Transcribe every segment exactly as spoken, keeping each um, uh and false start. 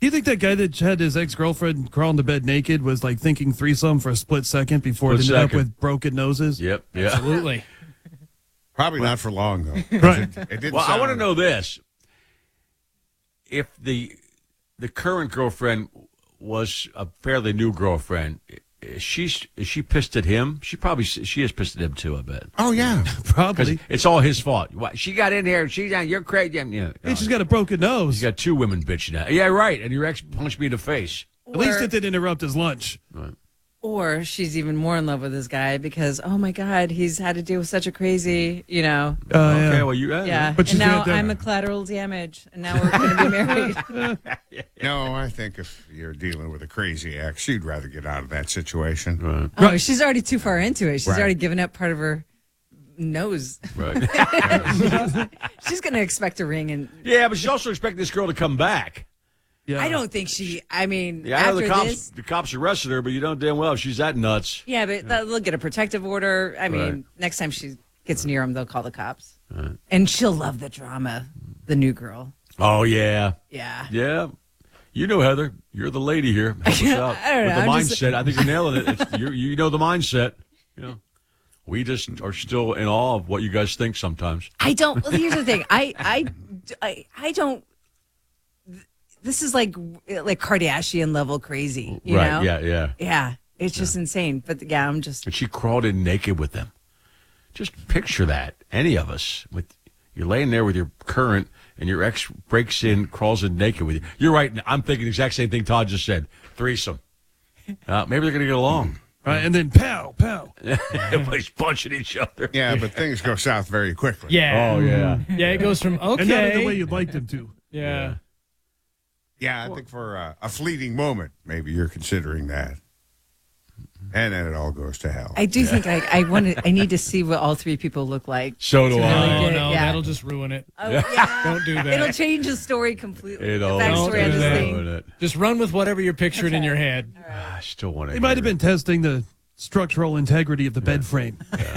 Do you think that guy that had his ex-girlfriend crawl into bed naked was like thinking threesome for a split second before Split it ended second. up with broken noses? Yep. Yeah. Absolutely. Probably not for long, though. Right. It, it didn't Well, I sound- want to know this: if the the current girlfriend was a fairly new girlfriend, is she is she pissed at him? She probably she is pissed at him too. I bet. Oh, yeah. Probably. It's all his fault. Why- She got in here. She's on. You're crazy. Yeah, you Hey, she's got a broken nose. You got two women bitching at. Yeah, right. And your ex punched me in the face. At least it didn't interrupt his lunch. Right. Or she's even more in love with this guy because, oh my God, he's had to deal with such a crazy, you know. Uh, okay. yeah. Well, you. Uh, Yeah. But she's and now gonna do- I'm a collateral damage, and now we're going to be married. No, I think if you're dealing with a crazy ex, you'd rather get out of that situation. Right. Oh, she's already too far into it. She's Right. already given up part of her nose. Right. She's going to expect a ring, and Yeah, but she also expected this girl to come back. Yeah. I don't think she. I mean, Yeah, I know after the cops. this, The cops arrested her, but you don't damn well if she's that nuts. yeah, but they'll get a protective order. I mean, Right. next time she gets near him, they'll call the cops, and she'll love the drama. The new girl, Oh yeah, yeah. yeah. You know, Heather, you're the lady here. Help us out I don't with know, the I'm just- mindset. I think you're nailing it. It's, you you know the mindset. You know, we just are still in awe of what you guys think sometimes. I don't. Well, here's the thing. I, I, I, I don't. This is like like Kardashian level crazy. You right? know? Yeah, yeah. Yeah. It's just insane. But yeah, I'm just. And she crawled in naked with them. Just picture that. Any of us with you're laying there with your current, and your ex breaks in, crawls in naked with you. You're right. I'm thinking the exact same thing Todd just said. Threesome. Uh, maybe they're going to get along. Right, and then pow, pow. Everybody's punching each other. Yeah, but things go south very quickly. Yeah. Oh yeah. Yeah, it goes from okay. And not in the way you'd like them to. yeah. Yeah, I think for uh, a fleeting moment, maybe you're considering that. And then it all goes to hell. I do think I, I want to. I need to see what all three people look like. So do To I. really Oh, get it, no, yeah. that'll just ruin it. Oh, yeah. Don't do that. It'll change the story completely. It the all backstory on do this that. thing. Just run with whatever you're picturing in your head. I still want to. They might have been testing the structural integrity of the bed frame.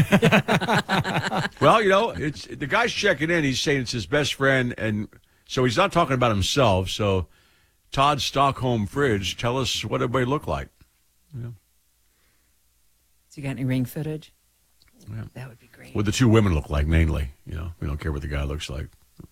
Well, you know, it's the guy's checking in. He's saying it's his best friend, and so he's not talking about himself. So, Todd's Stockholm fridge. Tell us what everybody looked like. So you got any ring footage? Yeah. That would be great. What the two women look like, mainly. You know, we don't care what the guy looks like.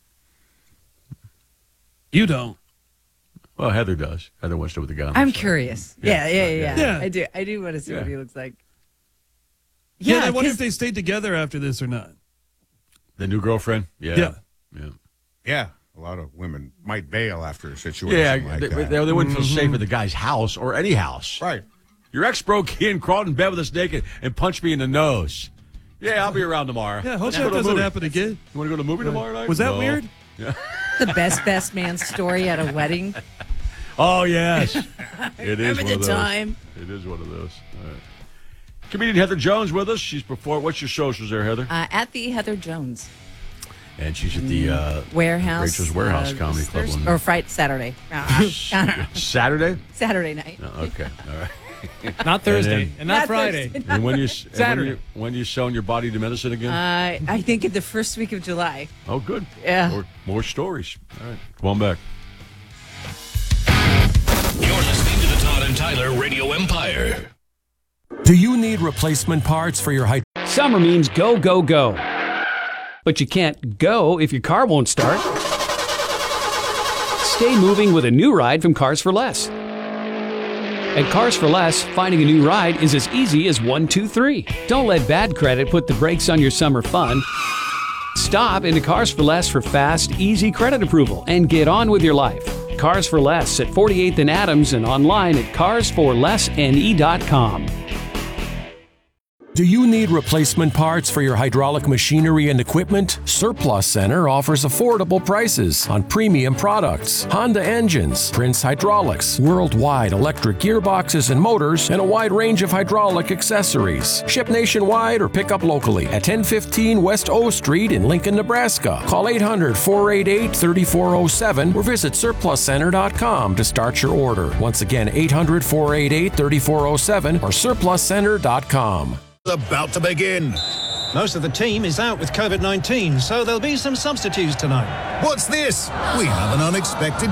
You don't. Well, Heather does. Heather wants to know what the guy looks I'm like. curious. Yeah. Yeah, yeah, yeah, Yeah. I do. I do want to see what Yeah. he looks like. Yeah, I wonder 'cause- if they stayed together after this or not. The new girlfriend? Yeah. Yeah. Yeah. Yeah, a lot of women might bail after a situation Yeah, like they, that. they, they wouldn't feel safe at the guy's house or any house. Right. Your ex broke in, crawled in bed with us naked, and punched me in the nose. Yeah, I'll be around tomorrow. Yeah, hope Let's that go to a doesn't movie. happen again. You want to go to a movie tomorrow night? Was that No. weird? the best best man story at a wedding. Oh, yes. It is Remember one the of those. time? It is one of those. All right. Comedian Heather Jones with us. She's before. What's your socials there, Heather? Uh, at the Heather Jones And she's at the uh, Warehouse. Rachel's Warehouse uh, Comedy this Club. Thursday- on or Friday, Saturday. Uh, Saturday? Saturday night. Oh, okay. All right. Not Thursday, then- and, not, Not Friday. Thursday. And when you and when Saturday. you when you selling your body to medicine again? Uh, I think in the first week of July. oh, good. Yeah. More, more stories. All right. Come on back. You're listening to the Todd and Tyler Radio Empire. Do you need replacement parts for your high? Summer means go, go, go. But you can't go if your car won't start. Stay moving with a new ride from Cars for Less. At Cars for Less, finding a new ride is as easy as one, two, three. Don't let bad credit put the brakes on your summer fun. Stop into Cars for Less for fast, easy credit approval and get on with your life. Cars for Less at forty-eighth and Adams and online at cars for less n e dot com. Do you need replacement parts for your hydraulic machinery and equipment? Surplus Center offers affordable prices on premium products, Honda engines, Prince Hydraulics, worldwide electric gearboxes and motors, and a wide range of hydraulic accessories. Ship nationwide or pick up locally at ten fifteen West O Street in Lincoln, Nebraska. Call eight hundred, four eight eight, three four zero seven or visit surplus center dot com to start your order. Once again, eight hundred, four eight eight, three four zero seven or surplus center dot com. About to begin. Most of the team is out with COVID nineteen, so there'll be some substitutes tonight. What's this? We have an unexpected